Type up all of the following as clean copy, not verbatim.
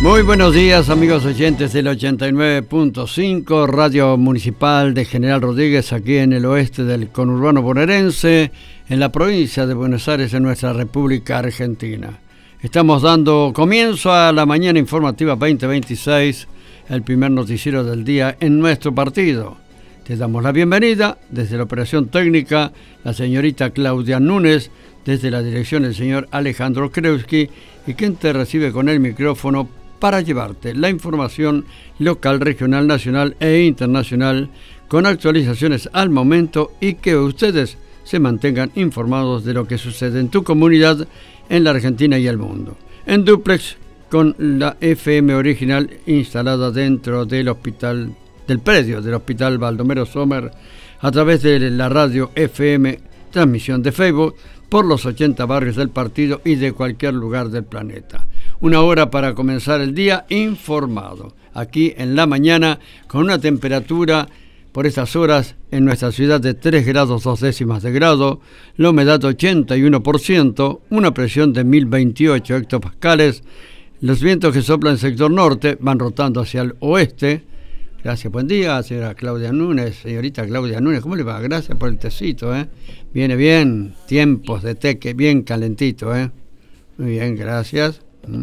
Muy buenos días, amigos oyentes del 89.5, Radio Municipal de General Rodríguez, aquí en el oeste del conurbano bonaerense, en la provincia de Buenos Aires, en nuestra República Argentina. Estamos dando comienzo a la mañana informativa 2026, el primer noticiero del día en nuestro partido. Te damos la bienvenida desde la operación técnica, la señorita Claudia Núñez, desde la dirección el señor Alejandro Krewski, y quien te recibe con el micrófono para llevarte la información local, regional, nacional e internacional con actualizaciones al momento y que ustedes se mantengan informados de lo que sucede en tu comunidad, en la Argentina y el mundo. En dúplex con la FM original instalada dentro del predio del Hospital Baldomero Sommer a través de la radio FM, transmisión de Facebook por los 80 barrios del partido y de cualquier lugar del planeta. Una hora para comenzar el día informado, aquí en la mañana, con una temperatura por estas horas en nuestra ciudad de 3 grados 2 décimas de grado, la humedad 81%, una presión de 1028 hectopascales, los vientos que soplan en el sector norte van rotando hacia el oeste. Gracias, buen día, señora Claudia Núñez, señorita Claudia Núñez, ¿cómo le va? Gracias por el tecito, Viene bien, tiempos de té, que bien calentito, Muy bien, gracias.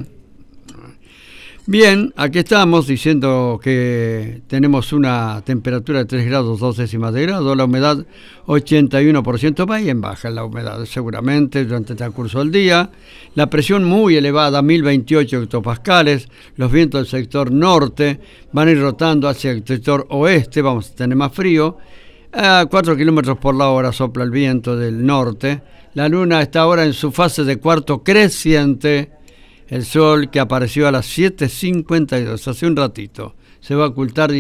Bien, aquí estamos diciendo que tenemos una temperatura de 3 grados 2 décimas de grado, la humedad 81%, va en baja la humedad seguramente durante el transcurso del día, la presión muy elevada, 1028 hectopascales, los vientos del sector norte van a ir rotando hacia el sector oeste, vamos a tener más frío, a 4 kilómetros por la hora sopla el viento del norte, la luna está ahora en su fase de cuarto creciente. El sol, que apareció a las 7:52, hace un ratito, se va a ocultar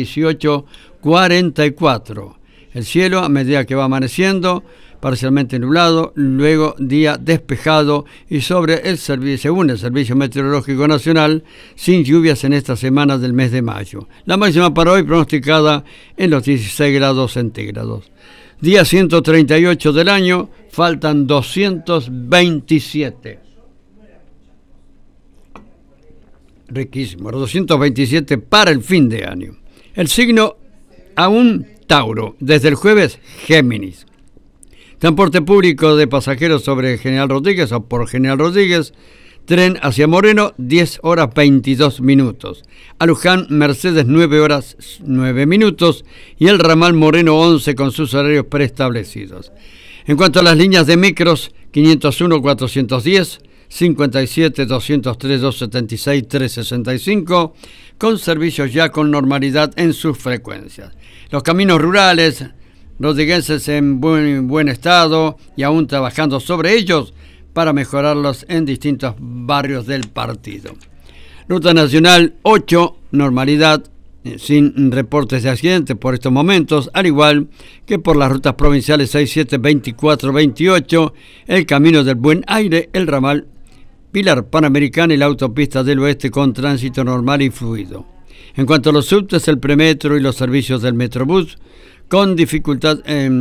18:44. El cielo, a medida que va amaneciendo, parcialmente nublado, luego día despejado y según el Servicio Meteorológico Nacional, sin lluvias en esta semana del mes de mayo. La máxima para hoy pronosticada en los 16 grados centígrados. Día 138 del año, faltan 227. Riquísimo, 227 para el fin de año. El signo aún Tauro, desde el jueves Géminis. Transporte público de pasajeros sobre General Rodríguez o por General Rodríguez, tren hacia Moreno 10 horas 22 minutos. A Luján, Mercedes 9 horas 9 minutos y el ramal Moreno 11 con sus horarios preestablecidos. En cuanto a las líneas de micros, 501 410, 57 203 276 365, con servicios ya con normalidad en sus frecuencias. Los caminos rurales rodriguenses en buen estado y aún trabajando sobre ellos para mejorarlos en distintos barrios del partido. Ruta Nacional 8, normalidad, sin reportes de accidentes por estos momentos, al igual que por las rutas provinciales 6, 7, 24, 28, el Camino del Buen Aire, el ramal Pilar Panamericana y la autopista del oeste con tránsito normal y fluido. En cuanto a los subtes, el premetro y los servicios del Metrobús, sin dificultad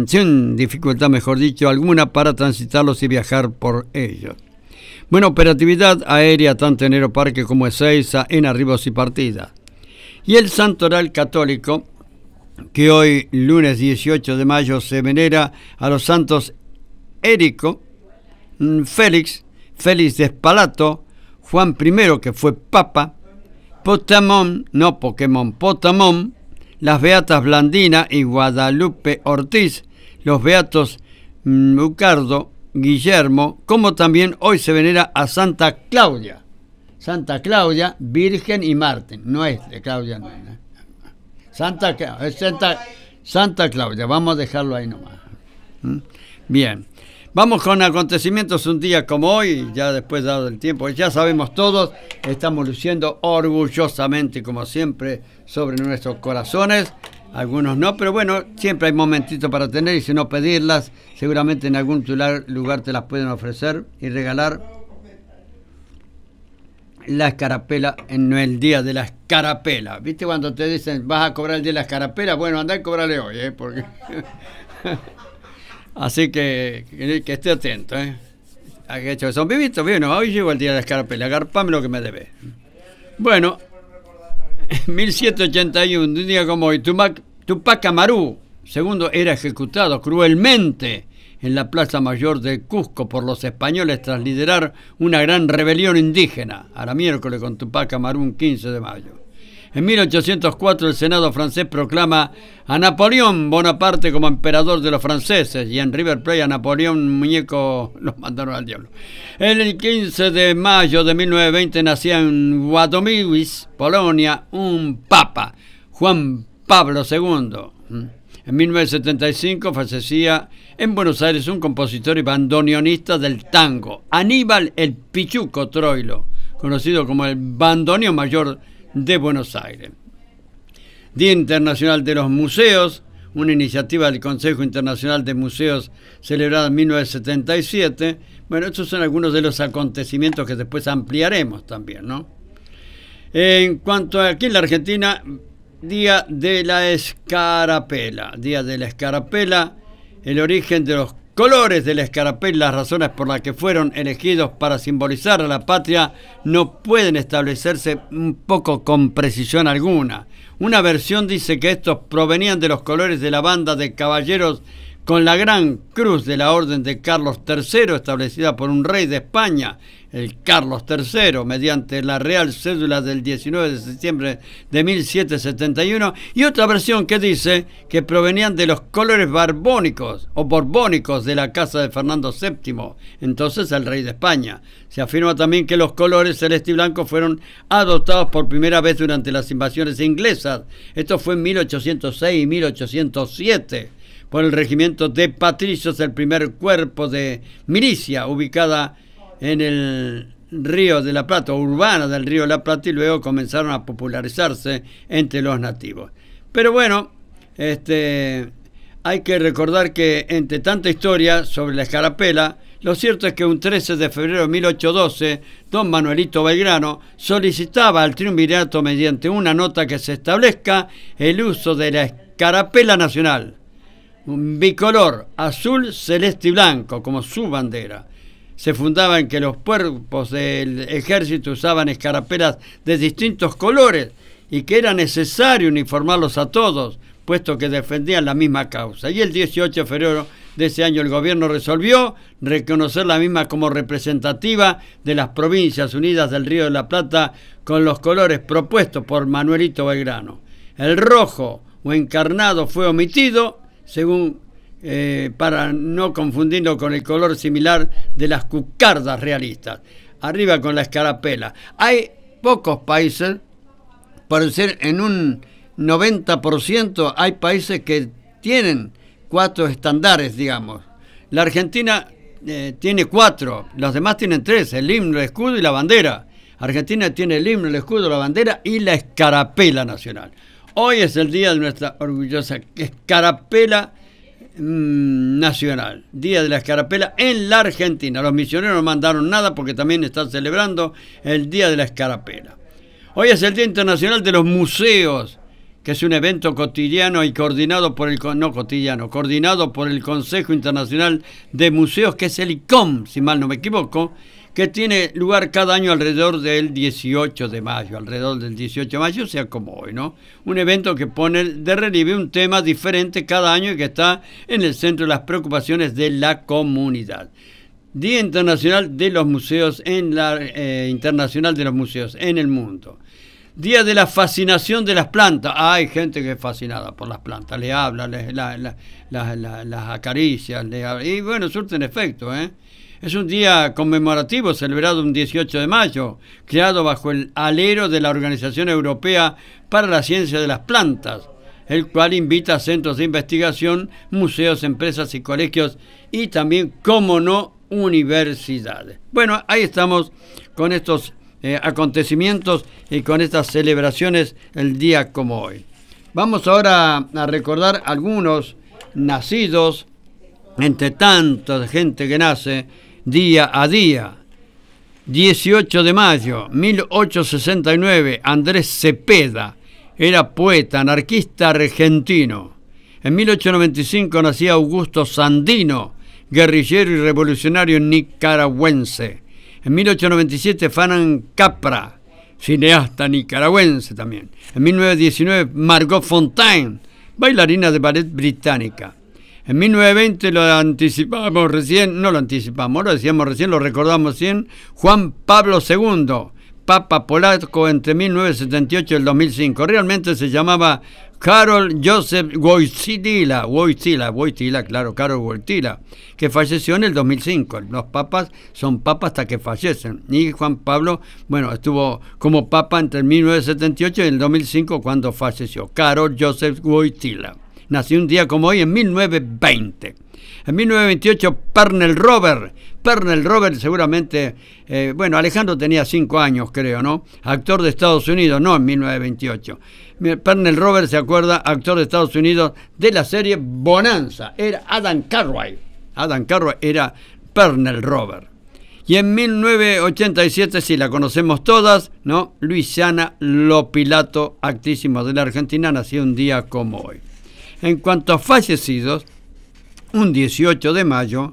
alguna para transitarlos y viajar por ellos. Buena operatividad aérea tanto en Aeroparque como Ezeiza en arribos y partidas. Y el Santoral Católico, que hoy, lunes 18 de mayo, se venera a los santos Érico, Félix de Spalato, Juan I, que fue papa, Potamón, las beatas Blandina y Guadalupe Ortiz, los beatos Lucardo, Guillermo, como también hoy se venera a Santa Claudia, Virgen y Mártir, no es de Claudia, no. Santa Claudia, vamos a dejarlo ahí nomás. Bien. Vamos con acontecimientos un día como hoy, ya después dado el tiempo, ya sabemos todos, estamos luciendo orgullosamente como siempre sobre nuestros corazones, algunos no, pero bueno, siempre hay momentitos para tener y si no pedirlas, seguramente en algún lugar te las pueden ofrecer y regalar. La escarapela en el día de la escarapela, ¿viste cuando te dicen vas a cobrar el día de la escarapela? Bueno, andá y cobrarle hoy, porque... Así que esté atento, ¿Son vivitos? Bueno, hoy llegó el día de la escarapela, agarpame lo que me debe. Bueno, En 1781, un día como hoy, Tupac Amaru II era ejecutado cruelmente en la Plaza Mayor de Cusco por los españoles tras liderar una gran rebelión indígena. A la miércoles con Tupac Amaru, un 15 de mayo. En 1804 el Senado francés proclama a Napoleón Bonaparte como emperador de los franceses, y en River Plate a Napoleón muñeco los mandaron al diablo. El 15 de mayo de 1920 nacía en Wadomice, Polonia, un papa, Juan Pablo II. En 1975 fallecía en Buenos Aires un compositor y bandoneonista del tango, Aníbal el Pichuco Troilo, conocido como el bandoneón mayor de Buenos Aires. Día Internacional de los Museos, una iniciativa del Consejo Internacional de Museos celebrada en 1977. Bueno, estos son algunos de los acontecimientos que después ampliaremos también, ¿no? En cuanto a aquí en la Argentina, Día de la Escarapela. Día de la Escarapela, el origen de los colores de la escarapela, las razones por las que fueron elegidos para simbolizar a la patria no pueden establecerse un poco con precisión alguna. Una versión dice que estos provenían de los colores de la banda de caballeros con la gran cruz de la Orden de Carlos III, establecida por un rey de España, el Carlos III, mediante la Real Cédula del 19 de septiembre de 1771, y otra versión que dice que provenían de los colores barbónicos o borbónicos de la casa de Fernando VII, entonces el rey de España. Se afirma también que los colores celeste y blanco fueron adoptados por primera vez durante las invasiones inglesas. Esto fue en 1806 y 1807. Por el regimiento de patricios, el primer cuerpo de milicia ubicada en el Río de la Plata, urbana del Río de la Plata, y luego comenzaron a popularizarse entre los nativos. Pero bueno, hay que recordar que entre tanta historia sobre la escarapela, lo cierto es que un 13 de febrero de 1812, don Manuelito Belgrano solicitaba al triunvirato mediante una nota que se establezca el uso de la escarapela nacional, un bicolor, azul, celeste y blanco, como su bandera. Se fundaba en que los cuerpos del ejército usaban escarapelas de distintos colores y que era necesario uniformarlos a todos, puesto que defendían la misma causa. Y el 18 de febrero de ese año el gobierno resolvió reconocer la misma como representativa de las Provincias Unidas del Río de la Plata con los colores propuestos por Manuelito Belgrano. El rojo o encarnado fue omitido, según para no confundirlo con el color similar de las cucardas realistas. Arriba con la escarapela. Hay pocos países, por decir, en un 90% hay países que tienen 4 estándares, digamos. La Argentina tiene 4, los demás tienen 3, el himno, el escudo y la bandera. Argentina tiene el himno, el escudo, la bandera y la escarapela nacional. Hoy es el día de nuestra orgullosa escarapela nacional, Día de la Escarapela en la Argentina. Los misioneros no mandaron nada porque también están celebrando el Día de la Escarapela. Hoy es el Día Internacional de los Museos, que es un evento cotidiano y coordinado por coordinado por el Consejo Internacional de Museos, que es el ICOM, si mal no me equivoco, que tiene lugar cada año alrededor del 18 de mayo, o sea, como hoy, ¿no? Un evento que pone de relieve un tema diferente cada año y que está en el centro de las preocupaciones de la comunidad. Día Internacional de los Museos Internacional de los Museos en el mundo. Día de la fascinación de las plantas. Hay gente que es fascinada por las plantas, le habla, las acaricia, y bueno, surten efecto, ¿eh? Es un día conmemorativo celebrado un 18 de mayo, creado bajo el alero de la Organización Europea para la Ciencia de las Plantas, el cual invita a centros de investigación, museos, empresas y colegios y también, como no, universidades. Bueno, ahí estamos con estos acontecimientos y con estas celebraciones el día como hoy. Vamos ahora a recordar algunos nacidos, entre tanta gente que nace día a día. 18 de mayo, 1869, Andrés Cepeda era poeta, anarquista argentino. En 1895 nacía Augusto Sandino, guerrillero y revolucionario nicaragüense. En 1897, Frank Capra, cineasta nicaragüense también. En 1919, Margot Fontaine, bailarina de ballet británica. En 1920 lo anticipamos recién, no lo anticipamos, lo decíamos recién, lo recordamos recién, Juan Pablo II, Papa polaco entre 1978 y el 2005. Realmente se llamaba Karol Józef Wojtyła, claro, Karol Wojtyła, que falleció en el 2005. Los papas son papas hasta que fallecen. Y Juan Pablo, bueno, estuvo como papa entre 1978 y el 2005 cuando falleció. Karol Józef Wojtyła. Nació un día como hoy en 1920. En 1928, Pernell Robert, seguramente, Alejandro tenía 5 años, creo, ¿no? Actor de Estados Unidos, no en 1928. Pernell Robert, ¿se acuerda? Actor de Estados Unidos de la serie Bonanza. Era Adam Cartwright. Adam Cartwright era Pernell Robert. Y en 1987, si la conocemos todas, ¿no? Luciana Lopilato, actísima de la Argentina, nació un día como hoy. En cuanto a fallecidos, un 18 de mayo,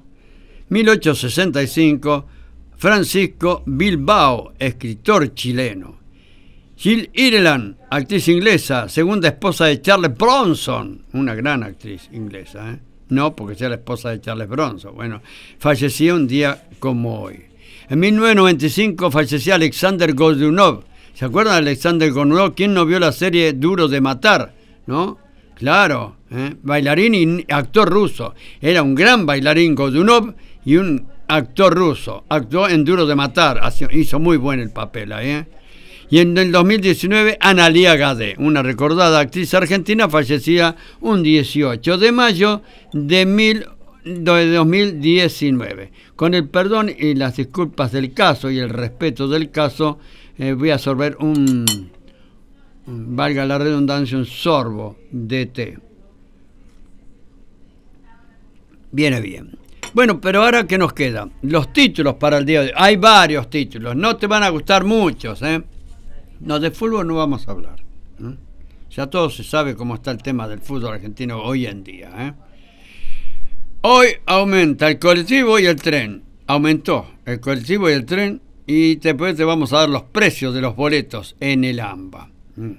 1865, Francisco Bilbao, escritor chileno. Jill Ireland, actriz inglesa, segunda esposa de Charles Bronson, una gran actriz inglesa, ¿eh? No porque sea la esposa de Charles Bronson. Bueno, falleció un día como hoy. En 1995 falleció Alexander Godunov. ¿Se acuerdan de Alexander Godunov? ¿Quién no vio la serie Duro de Matar? ¿No? Claro, bailarín y actor ruso. Era un gran bailarín Godunov y un actor ruso. Actuó en Duro de Matar, hizo muy buen el papel ahí. Y en el 2019, Analía Gade, una recordada actriz argentina, fallecía un 18 de mayo de 2019. Con el perdón y las disculpas del caso y el respeto del caso, voy a sorber valga la redundancia, un sorbo de té. Viene bien. Bueno, pero ahora, ¿qué nos queda? Los títulos para el día de hoy. Hay varios títulos, no te van a gustar muchos, ¿eh? No, de fútbol no vamos a hablar, ¿eh? Ya todo se sabe cómo está el tema del fútbol argentino hoy en día, ¿eh? Hoy aumenta el colectivo y el tren. Aumentó el colectivo y el tren y después te vamos a dar los precios de los boletos en el AMBA.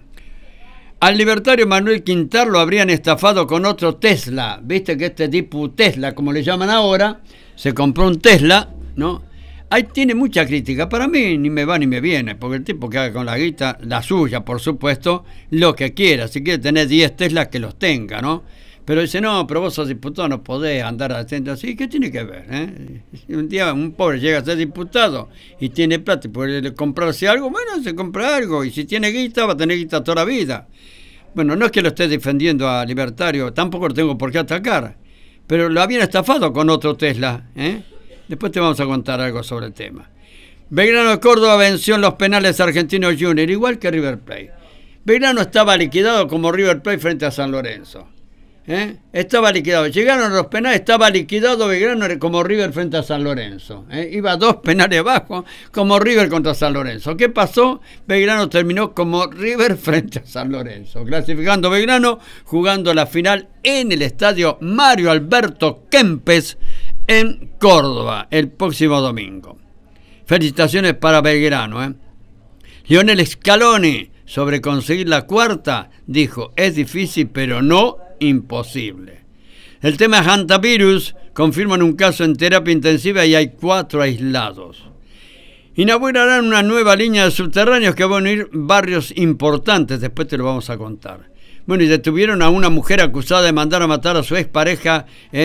Al libertario Manuel Quintar lo habrían estafado con otro Tesla. Viste que este tipo Tesla, como le llaman ahora, se compró un Tesla, ¿no? Ahí tiene mucha crítica. Para mí ni me va ni me viene, porque el tipo que haga con la guita, la suya, por supuesto, lo que quiera. Si quiere tener 10 Teslas, que los tenga, ¿no? Pero dice, no, pero vos sos diputado, no podés andar haciendo así. ¿Qué tiene que ver? Si un día un pobre llega a ser diputado y tiene plata y puede comprarse algo, bueno, se compra algo. Y si tiene guita, va a tener guita toda la vida. Bueno, no es que lo esté defendiendo a Libertario, tampoco lo tengo por qué atacar. Pero lo habían estafado con otro Tesla, ¿eh? Después te vamos a contar algo sobre el tema. Belgrano de Córdoba venció en los penales Argentinos Junior, igual que River Plate. Belgrano estaba liquidado como River Plate frente a San Lorenzo. Estaba liquidado. Llegaron a los penales, estaba liquidado Belgrano como River frente a San Lorenzo. Iba 2 penales abajo como River contra San Lorenzo. ¿Qué pasó? Belgrano terminó como River frente a San Lorenzo, clasificando Belgrano, jugando la final en el estadio Mario Alberto Kempes en Córdoba el próximo domingo. Felicitaciones para Belgrano. Lionel Scaloni, sobre conseguir la cuarta, dijo, es difícil pero no imposible. El tema hantavirus, confirman un caso en terapia intensiva y hay 4 aislados. Inaugurarán una nueva línea de subterráneos que van a unir barrios importantes, después te lo vamos a contar. Bueno, y detuvieron a una mujer acusada de mandar a matar a su expareja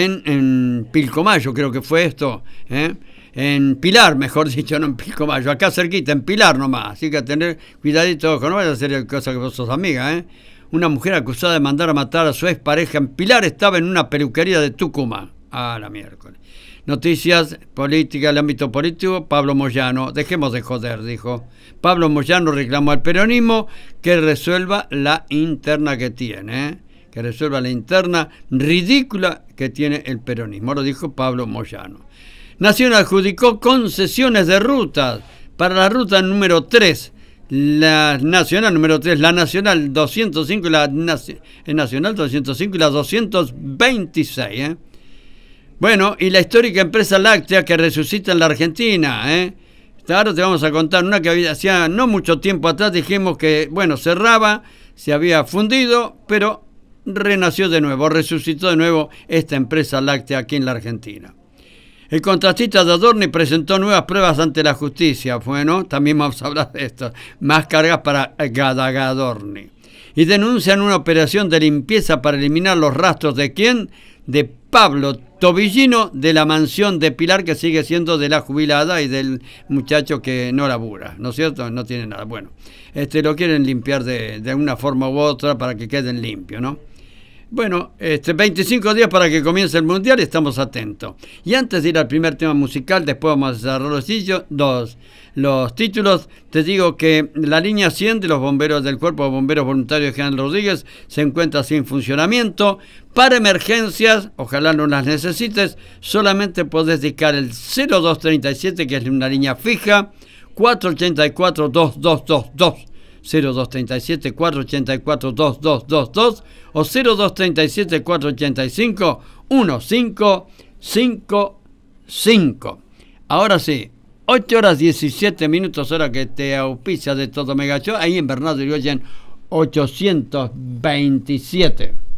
en Pilcomayo, creo que fue esto, en Pilar, mejor dicho, no en Pilcomayo, acá cerquita, en Pilar nomás, así que a tener cuidadito, no vayas a hacer cosas que vos sos amiga, Una mujer acusada de mandar a matar a su expareja en Pilar estaba en una peluquería de Tucumán. La miércoles. Noticias políticas, el ámbito político, Pablo Moyano, dejemos de joder, dijo. Pablo Moyano reclamó al peronismo que resuelva la interna que tiene, que resuelva la interna ridícula que tiene el peronismo, lo dijo Pablo Moyano. Nación adjudicó concesiones de rutas para la ruta número 3. La nacional número 3, la nacional 205 y la nacional 205 y la 226, Bueno, y la histórica empresa láctea que resucita en la Argentina, Claro, te vamos a contar una que hacía no mucho tiempo atrás, dijimos que, bueno, cerraba, se había fundido, pero renació de nuevo, resucitó de nuevo esta empresa láctea aquí en la Argentina. El contratista de Adorni presentó nuevas pruebas ante la justicia. Bueno, también vamos a hablar de esto. Más cargas para Adorni. Y denuncian una operación de limpieza para eliminar los rastros de ¿quién? De Pablo Tobillino, de la mansión de Pilar, que sigue siendo de la jubilada y del muchacho que no labura, ¿no es cierto? No tiene nada. Bueno, lo quieren limpiar de una forma u otra para que queden limpios, ¿no? Bueno, 25 días para que comience el Mundial y estamos atentos. Y antes de ir al primer tema musical, después vamos a cerrar los títulos. Te digo que la línea 100 de los bomberos del Cuerpo de Bomberos Voluntarios General Rodríguez se encuentra sin funcionamiento. Para emergencias, ojalá no las necesites, solamente podés dedicar el 0237, que es una línea fija, 484-2222. 0237-484-2222 o 0237-485-1555. Ahora sí, 8 horas 17 minutos, hora que te auspicia de Todo Mega Show, ahí en Bernardo Irigoyen 827.